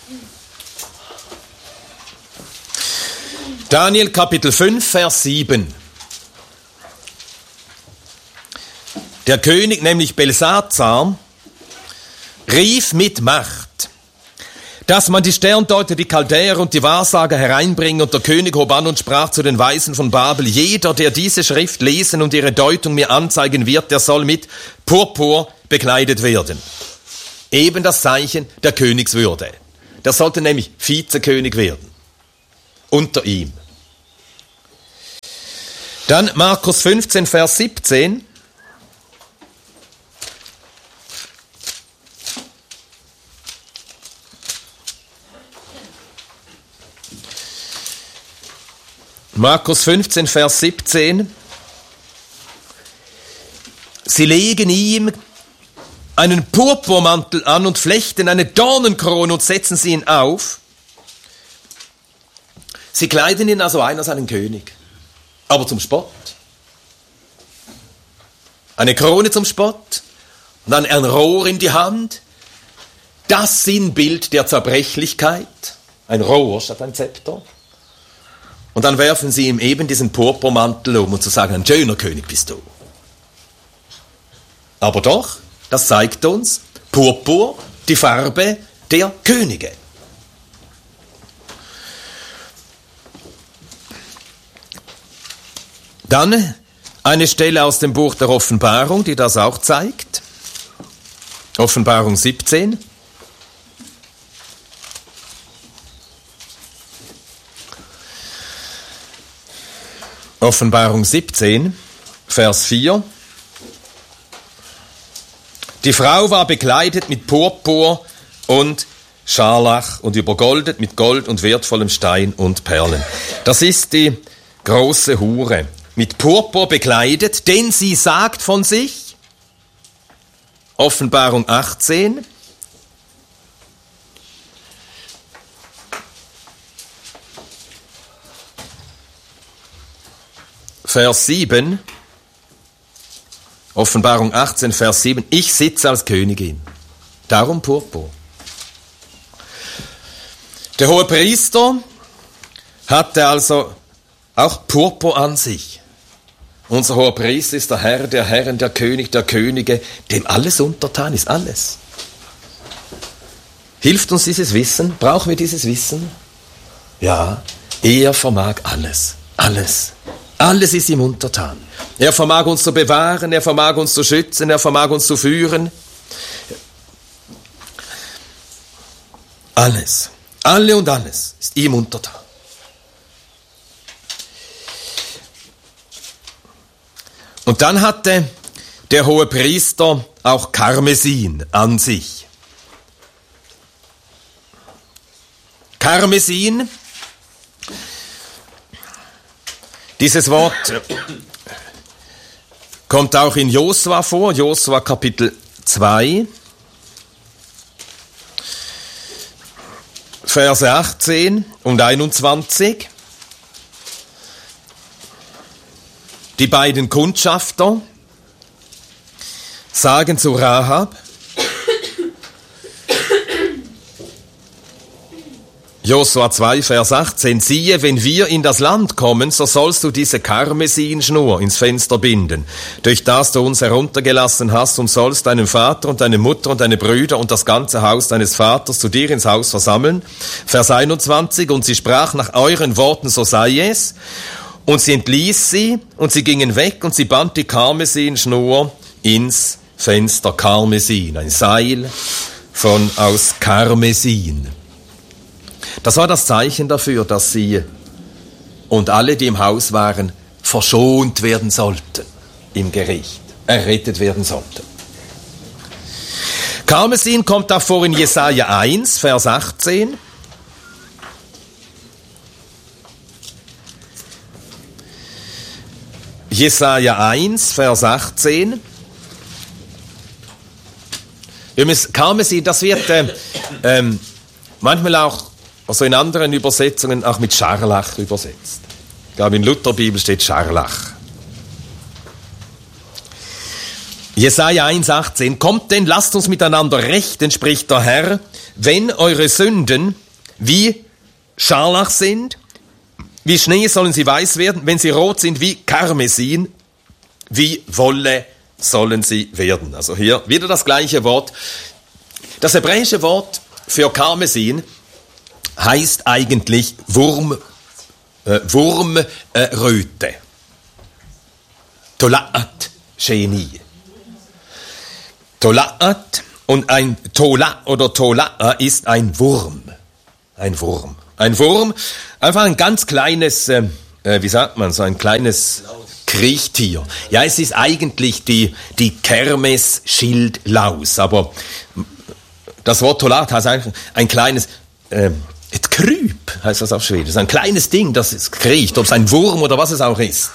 Daniel Kapitel 5, Vers 7. Der König, nämlich Belsazar, rief mit Macht, dass man die Sterndeuter, die Chaldäer und die Wahrsager hereinbringe, und der König hob an und sprach zu den Weisen von Babel: Jeder, der diese Schrift lesen und ihre Deutung mir anzeigen wird, der soll mit Purpur bekleidet werden. Eben das Zeichen der Königswürde. Der sollte nämlich Vizekönig werden. Unter ihm. Dann Markus 15, Vers 17. Markus 15, Vers 17. Sie legen ihm einen Purpurmantel an und flechten eine Dornenkrone und setzen sie ihn auf. Sie kleiden ihn also ein als einen König, aber zum Spott. Eine Krone zum Spott und dann ein Rohr in die Hand. Das Sinnbild der Zerbrechlichkeit. Ein Rohr statt ein Zepter. Und dann werfen sie ihm eben diesen Purpurmantel um und zu sagen, ein schöner König bist du. Aber doch, das zeigt uns, Purpur, die Farbe der Könige. Dann eine Stelle aus dem Buch der Offenbarung, die das auch zeigt. Offenbarung 17. Offenbarung 17, Vers 4. Die Frau war bekleidet mit Purpur und Scharlach und übergoldet mit Gold und wertvollem Stein und Perlen. Das ist die große Hure. Mit Purpur bekleidet, denn sie sagt von sich, Offenbarung 18, Vers 7, Offenbarung 18, Vers 7, ich sitze als Königin. Darum Purpur. Der Hohepriester hatte also auch Purpur an sich. Unser Hohepriester ist der Herr der Herren, der König der Könige, dem alles untertan ist, alles. Hilft uns dieses Wissen? Brauchen wir dieses Wissen? Ja, er vermag alles, alles. Alles ist ihm untertan. Er vermag uns zu bewahren, er vermag uns zu schützen, er vermag uns zu führen. Alles, alle und alles ist ihm untertan. Und dann hatte der Hohepriester auch Karmesin an sich. Karmesin, dieses Wort kommt auch in Josua vor, Josua Kapitel 2, Verse 18 und 21. Die beiden Kundschafter sagen zu Rahab, Josua 2, Vers 18, siehe, wenn wir in das Land kommen, so sollst du diese Karmesinschnur ins Fenster binden, durch das du uns heruntergelassen hast, und sollst deinen Vater und deine Mutter und deine Brüder und das ganze Haus deines Vaters zu dir ins Haus versammeln. Vers 21, und sie sprach, nach euren Worten, so sei es. Und sie entließ sie, und sie gingen weg, und sie band die Karmesinschnur ins Fenster. Karmesin, ein Seil aus Karmesin. Das war das Zeichen dafür, dass sie und alle, die im Haus waren, verschont werden sollten im Gericht, errettet werden sollten. Karmesin kommt auch vor in Jesaja 1, Vers 18. Jesaja 1, Vers 18. Karmesin, das wird manchmal auch, also in anderen Übersetzungen, auch mit Scharlach übersetzt. Ich glaube, in Lutherbibel steht Scharlach. Jesaja 1, 18. Kommt denn, lasst uns miteinander rechten, spricht der Herr. wenn eure Sünden wie Scharlach sind, wie Schnee sollen sie weiß werden, wenn sie rot sind wie Karmesin, wie Wolle sollen sie werden. Also hier wieder das gleiche Wort. Das hebräische Wort für Karmesin heißt eigentlich Wurmröte. Tola'at Sheni. Tola'at und ein Tola oder Tola'a ist ein Wurm. Ein Wurm. Ein Wurm, einfach ein ganz kleines, wie sagt man, so ein kleines Kriechtier. Ja, es ist eigentlich die Kermes-Schildlaus, aber das Wort Tolat heißt eigentlich ein kleines, et Kryp heißt das auf Schwedisch, ein kleines Ding, das es kriecht, ob es ein Wurm oder was es auch ist.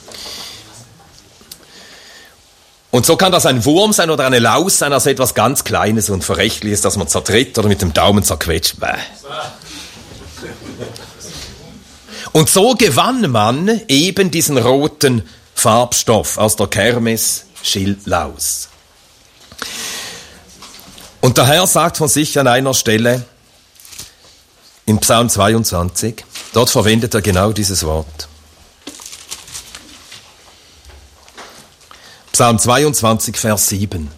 Und so kann das ein Wurm sein oder eine Laus sein, also etwas ganz Kleines und Verächtliches, das man zertritt oder mit dem Daumen zerquetscht. Bäh. Und so gewann man eben diesen roten Farbstoff aus der Kermes-Schildlaus. Und der Herr sagt von sich an einer Stelle, in Psalm 22, dort verwendet er genau dieses Wort. Psalm 22, Vers 7.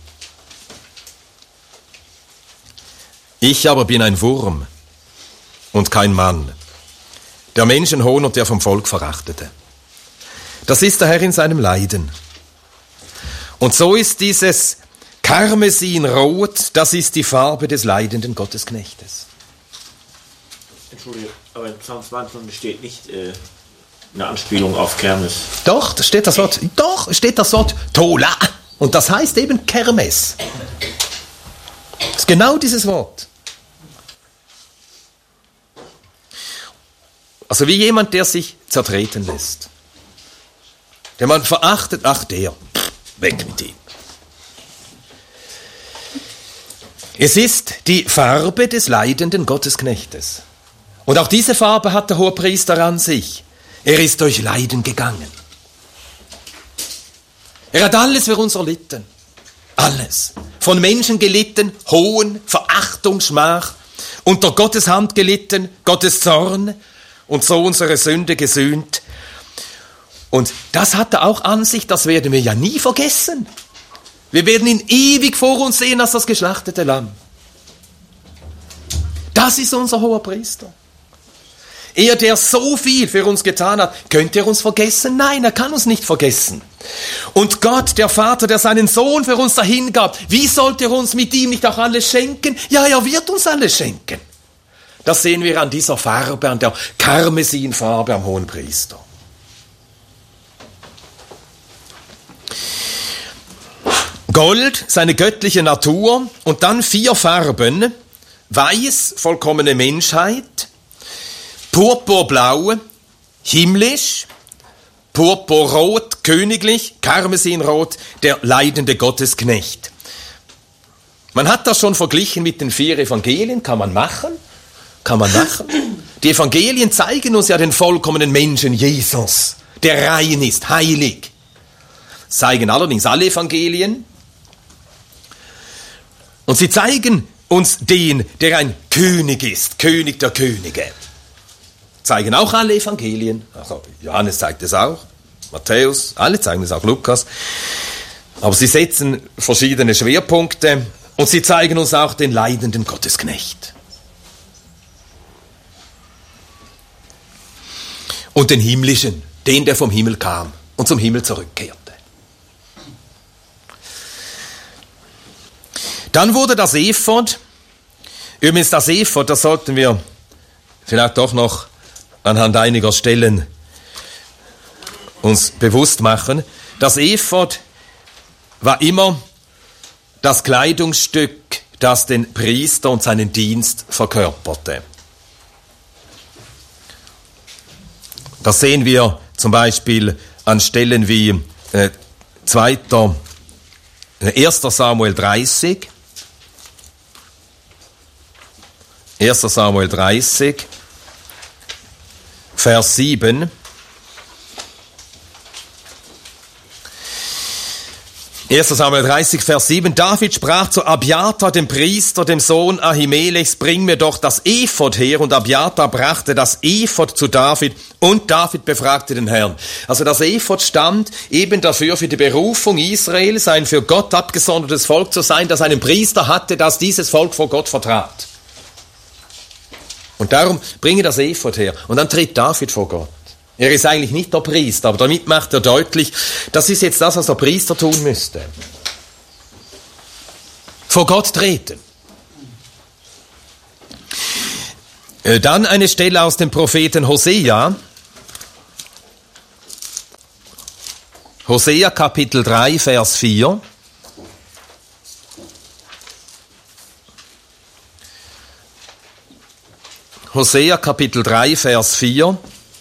Ich aber bin ein Wurm und kein Mann, der Menschenhohn und der vom Volk Verachtete. Das ist der Herr in seinem Leiden. Und so ist dieses Karmesinrot, das ist die Farbe des leidenden Gottesknechtes. Entschuldigung, aber in Psalm 22 steht nicht eine Anspielung auf Kermes. Doch, da steht das Wort Tola. Und das heißt eben Kermes. Das ist genau dieses Wort. Also wie jemand, der sich zertreten lässt. Der man verachtet, ach der, weg mit ihm. Es ist die Farbe des leidenden Gottesknechtes. Und auch diese Farbe hat der Hohepriester an sich. Er ist durch Leiden gegangen. Er hat alles für uns erlitten. Alles. Von Menschen gelitten, Hohn, Verachtung, Schmach. Unter Gottes Hand gelitten, Gottes Zorn. Und so unsere Sünde gesühnt. Und das hat er auch an sich, das werden wir ja nie vergessen. Wir werden ihn ewig vor uns sehen als das geschlachtete Lamm. Das ist unser Hohepriester. Er, der so viel für uns getan hat, könnte er uns vergessen? Nein, er kann uns nicht vergessen. Und Gott, der Vater, der seinen Sohn für uns dahingab, wie sollte er uns mit ihm nicht auch alles schenken? Ja, er wird uns alles schenken. Das sehen wir an dieser Farbe, an der Karmesinfarbe am Hohenpriester. Gold, seine göttliche Natur und dann 4 Farben, weiß, vollkommene Menschheit, purpurblau, himmlisch, purpurrot, königlich, karmesinrot, der leidende Gottesknecht. Man hat das schon verglichen mit den 4 Evangelien, kann man machen. Die Evangelien zeigen uns ja den vollkommenen Menschen, Jesus, der rein ist, heilig. Zeigen allerdings alle Evangelien. Und sie zeigen uns den, der ein König ist, König der Könige. Zeigen auch alle Evangelien. Also Johannes zeigt es auch, Matthäus, alle zeigen es auch, Lukas. Aber sie setzen verschiedene Schwerpunkte und sie zeigen uns auch den leidenden Gottesknecht. Und den himmlischen, den, der vom Himmel kam und zum Himmel zurückkehrte. Dann wurde das Ephod, übrigens das Ephod, das sollten wir vielleicht doch noch anhand einiger Stellen uns bewusst machen. Das Ephod war immer das Kleidungsstück, das den Priester und seinen Dienst verkörperte. Das sehen wir zum Beispiel an Stellen wie 1. Samuel 30, 1. Samuel 30, Vers 7. 1. Samuel 30, Vers 7. David sprach zu Abiathar, dem Priester, dem Sohn Ahimelechs, bring mir doch das Ephod her. Und Abiathar brachte das Ephod zu David und David befragte den Herrn. Also das Ephod stand eben dafür, für die Berufung Israels, ein für Gott abgesondertes Volk zu sein, das einen Priester hatte, das dieses Volk vor Gott vertrat. Und darum bringe das Ephod her. Und dann tritt David vor Gott. Er ist eigentlich nicht der Priester, aber damit macht er deutlich, das ist jetzt das, was der Priester tun müsste. Vor Gott treten. Dann eine Stelle aus dem Propheten Hosea. Hosea Kapitel 3, Vers 4. Hosea Kapitel 3, Vers 4.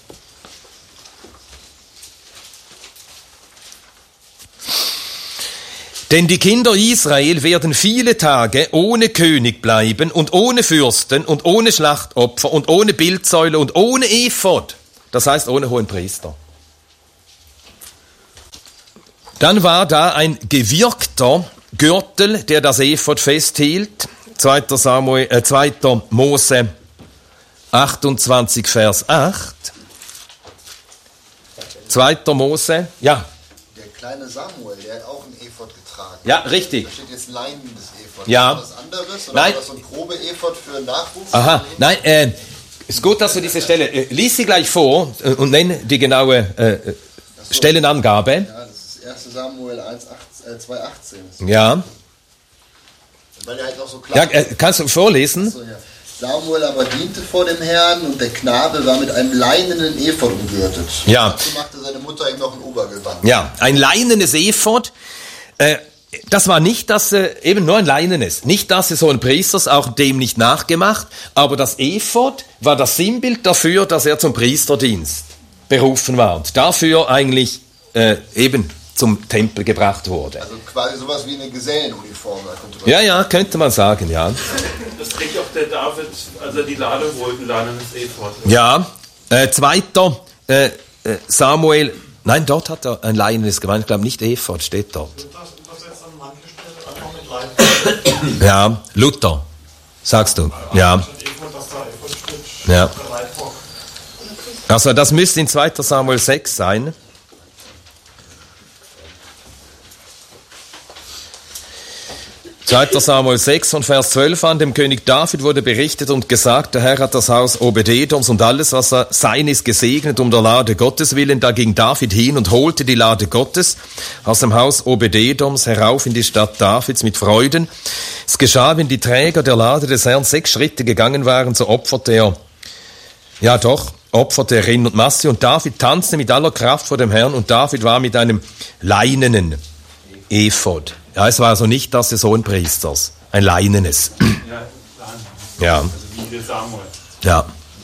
Denn die Kinder Israel werden viele Tage ohne König bleiben und ohne Fürsten und ohne Schlachtopfer und ohne Bildsäule und ohne Ephod. Das heißt ohne Hohenpriester. Dann war da ein gewirkter Gürtel, der das Ephod festhielt. 2. Mose 28, Vers 8. 2. Mose, ja. Der kleine Samuel, der hat auch ein Ephod getragen. Ja, richtig. Da steht jetzt leinendes Ephod. Ja. Ist das was anderes? Oder Nein. war das so ein Probe-Ephod für Nachwuchs? Aha, nein, ist gut, dass du diese Stelle, lies sie gleich vor und nenn die genaue Stellenangabe. Ja, das ist 1. Samuel 2,18. Ja. Weil der halt auch so klar Ja, kannst du vorlesen? so, ja. Samuel aber diente vor dem Herrn und der Knabe war mit einem leinenen Ephod umgürtet. Ja. Dazu machte seine Mutter ihm noch ein Obergewand. Ja, ein leinenes Ephod. Das war nicht das, eben nur ein leinenes. Nicht das des hohen Priesters, auch dem nicht nachgemacht. Aber das Ephod war das Sinnbild dafür, dass er zum Priesterdienst berufen war. Und dafür eigentlich eben zum Tempel gebracht wurde. Also quasi sowas wie eine Gesellenuniform. Könnte man Ja, könnte man sagen, ja. Das trägt auch der David, als er die Lade holt, ein leinenes Ephod. Ja, 2. Samuel, nein, dort hat er ein leinenes gemeint, ich glaube nicht Ephod, steht dort. Ja, Luther, sagst du, ja. Ja. Also das müsste in 2. Samuel 6 sein. 2. Samuel 6 und Vers 12 an, dem König David wurde berichtet und gesagt, der Herr hat das Haus Obed-Edoms und alles, was sein ist, gesegnet um der Lade Gottes willen. Da ging David hin und holte die Lade Gottes aus dem Haus Obed-Edoms herauf in die Stadt Davids mit Freuden. Es geschah, wenn die Träger der Lade des Herrn 6 Schritte gegangen waren, so opferte er Rinn und Masse. Und David tanzte mit aller Kraft vor dem Herrn und David war mit einem leinenen Ephod. Ja, es war also nicht das des Hohenpriesters, ein leinenes. Ja. Also wie der Samuel. Ja.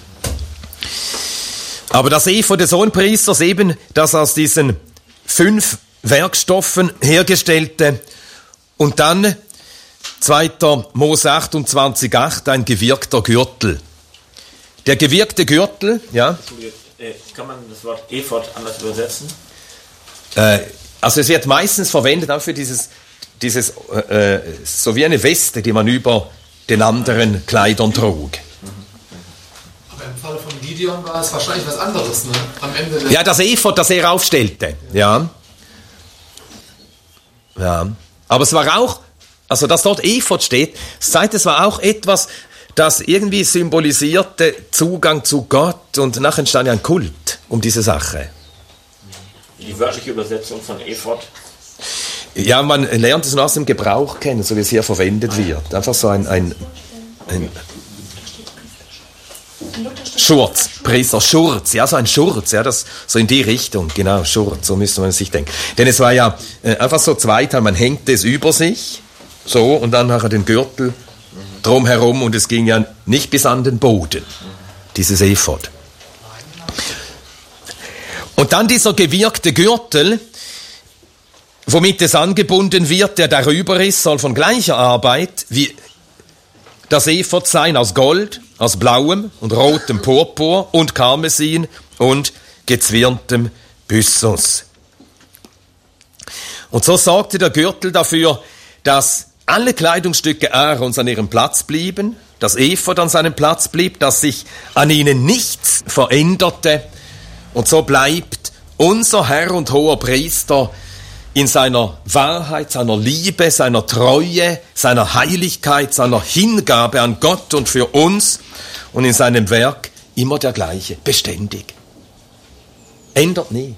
Aber das Ephod des Hohenpriesters eben, das aus diesen 5 Werkstoffen hergestellte und dann 2. Mose 28,8 ein gewirkter Gürtel. Der gewirkte Gürtel, ja. Kann man das Wort Ephod anders übersetzen? Also es wird meistens verwendet auch für dieses so wie eine Weste, die man über den anderen Kleidern trug. Aber im Falle von Gideon war es wahrscheinlich was anderes, ne? Am Ende Ja, das Ephod, das er aufstellte. Ja. Aber es war auch, also dass dort Ephod steht, das zeigt, es war auch etwas, das irgendwie symbolisierte Zugang zu Gott und nachher entstand ja ein Kult um diese Sache. Die wörtliche Übersetzung von Ephod. Ja, man lernt es nur aus dem Gebrauch kennen, so wie es hier verwendet wird. Einfach so ein Schurz, Priester, Schurz, ja, so ein Schurz, ja, das, so in die Richtung, genau, Schurz, so müsste man sich denken. Denn es war ja einfach so zweiteil, man hängte es über sich, so, und dann nachher den Gürtel drumherum und es ging ja nicht bis an den Boden, dieses Ephod. Und dann dieser gewirkte Gürtel, womit es angebunden wird, der darüber ist, soll von gleicher Arbeit wie das Ephod sein, aus Gold, aus blauem und rotem Purpur und Karmesin und gezwirntem Byssus. Und so sorgte der Gürtel dafür, dass alle Kleidungsstücke Aarons an ihrem Platz blieben, dass Ephod an seinem Platz blieb, dass sich an ihnen nichts veränderte. Und so bleibt unser Herr und hoher Priester in seiner Wahrheit, seiner Liebe, seiner Treue, seiner Heiligkeit, seiner Hingabe an Gott und für uns und in seinem Werk immer der gleiche, beständig. Ändert nie.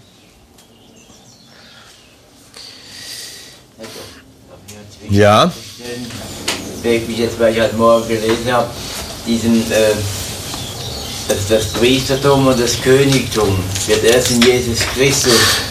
Ja. Fällt mich jetzt, weil ich heute Morgen gelesen habe, das Priestertum und das Königtum wird erst in Jesus Christus